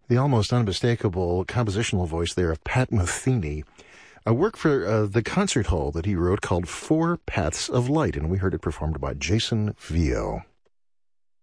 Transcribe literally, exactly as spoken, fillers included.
The almost unmistakable compositional voice there of Pat Metheny. A work for uh, the concert hall that he wrote called Four Paths of Light, and we heard it performed by Jason Vio.